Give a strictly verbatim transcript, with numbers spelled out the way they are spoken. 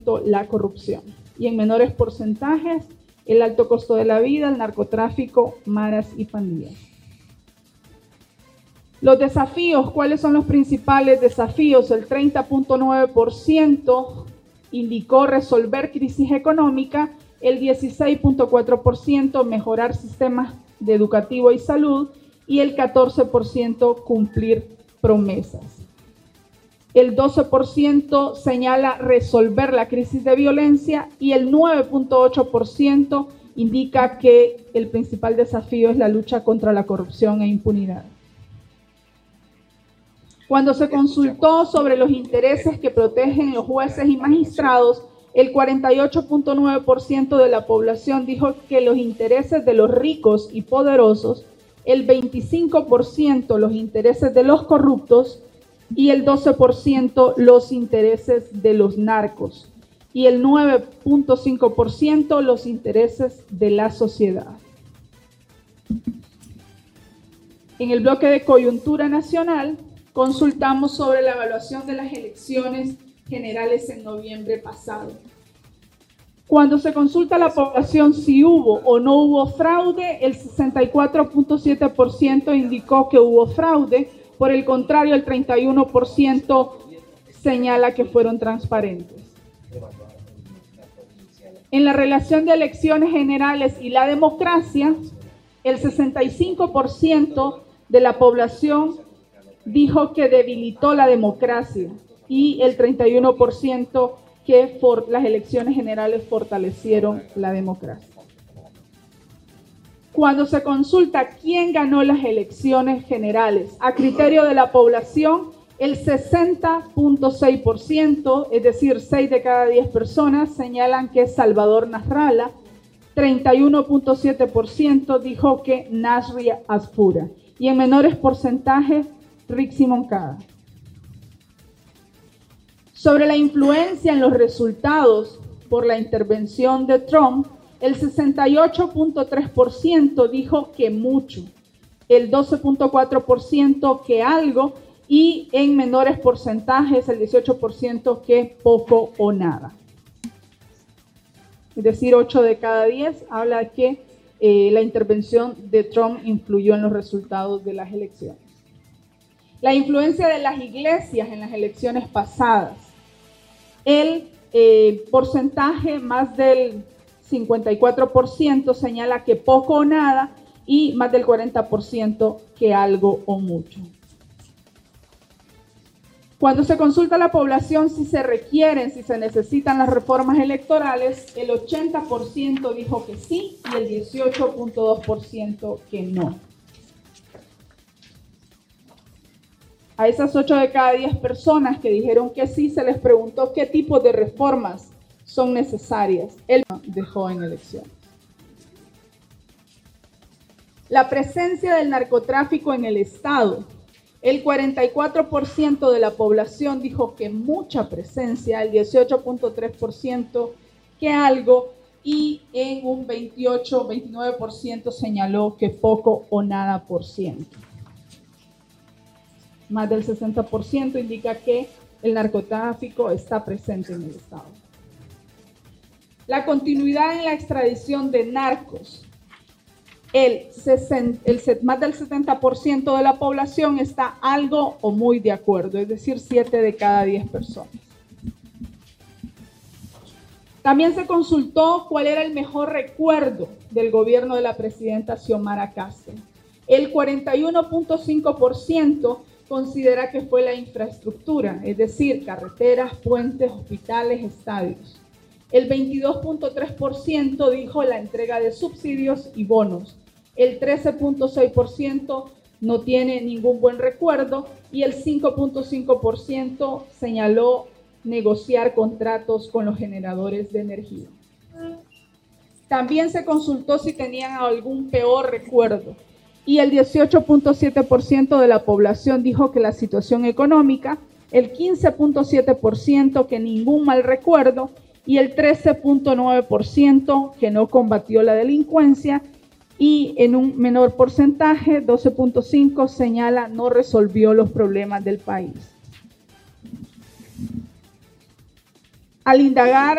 la corrupción. Y en menores porcentajes, el alto costo de la vida, el narcotráfico, maras y pandillas. Los desafíos, ¿cuáles son los principales desafíos? El treinta punto nueve por ciento indicó resolver crisis económica, el dieciséis punto cuatro por ciento mejorar sistemas de educativo y salud y el catorce por ciento cumplir promesas. El doce por ciento señala resolver la crisis de violencia y el nueve punto ocho por ciento indica que el principal desafío es la lucha contra la corrupción e impunidad. Cuando se consultó sobre los intereses que protegen los jueces y magistrados, el cuarenta y ocho punto nueve por ciento de la población dijo que los intereses de los ricos y poderosos, el veinticinco por ciento los intereses de los corruptos y el doce por ciento los intereses de los narcos y el nueve punto cinco por ciento los intereses de la sociedad. En el bloque de coyuntura nacional, consultamos sobre la evaluación de las elecciones generales en noviembre pasado. Cuando se consulta a la población si hubo o no hubo fraude, el sesenta y cuatro punto siete por ciento indicó que hubo fraude, por el contrario, el treinta y uno por ciento señala que fueron transparentes. En la relación de elecciones generales y la democracia, el sesenta y cinco por ciento de la población dijo que debilitó la democracia y el treinta y uno por ciento que for, las elecciones generales fortalecieron la democracia. Cuando se consulta quién ganó las elecciones generales, a criterio de la población, el sesenta punto seis por ciento, es decir, seis de cada diez personas, señalan que Salvador Nasralla, treinta y uno punto siete por ciento dijo que Nasri Aspura, y en menores porcentajes, Rixi Moncada. Sobre la influencia en los resultados por la intervención de Trump, el sesenta y ocho punto tres por ciento dijo que mucho, el doce punto cuatro por ciento que algo y en menores porcentajes el dieciocho por ciento que poco o nada. Es decir, ocho de cada diez habla que eh, la intervención de Trump influyó en los resultados de las elecciones. La influencia de las iglesias en las elecciones pasadas. El eh, porcentaje, más del cincuenta y cuatro por ciento, señala que poco o nada y más del cuarenta por ciento que algo o mucho. Cuando se consulta a la población si se requieren, si se necesitan las reformas electorales, el ochenta por ciento dijo que sí y el dieciocho punto dos por ciento que no. A esas ocho de cada diez personas que dijeron que sí, se les preguntó qué tipo de reformas son necesarias. Él dejó en elecciones. La presencia del narcotráfico en el Estado. El cuarenta y cuatro por ciento de la población dijo que mucha presencia, el dieciocho punto tres por ciento que algo y en un veintiocho, veintinueve por ciento señaló que poco o nada por ciento. Más del sesenta por ciento indica que el narcotráfico está presente en el Estado. La continuidad en la extradición de narcos. El, sesenta, el más del setenta por ciento de la población está algo o muy de acuerdo, es decir, siete de cada diez personas. También se consultó cuál era el mejor recuerdo del gobierno de la presidenta Xiomara Castro. El cuarenta y uno punto cinco por ciento considera que fue la infraestructura, es decir, carreteras, puentes, hospitales, estadios. El veintidós punto tres por ciento dijo la entrega de subsidios y bonos. El trece punto seis por ciento no tiene ningún buen recuerdo y el cinco punto cinco por ciento señaló negociar contratos con los generadores de energía. También se consultó si tenían algún peor recuerdo y el dieciocho punto siete por ciento de la población dijo que la situación económica, el quince punto siete por ciento que ningún mal recuerdo y el trece punto nueve por ciento que no combatió la delincuencia y en un menor porcentaje, doce punto cinco por ciento señala no resolvió los problemas del país. Al indagar